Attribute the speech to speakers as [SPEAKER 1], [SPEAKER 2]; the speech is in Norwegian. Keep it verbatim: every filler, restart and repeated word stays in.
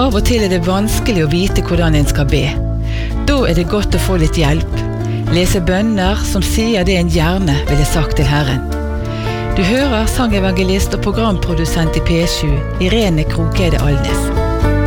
[SPEAKER 1] Av og til er det vanskelig å vite hvordan en skal be. Da er det godt å få litt hjelp. Lese bønner som sier det en gjerne ville sagt til Herren. Du hører sangevangelist og programprodusent i P sju, Irene Krokede Alnes.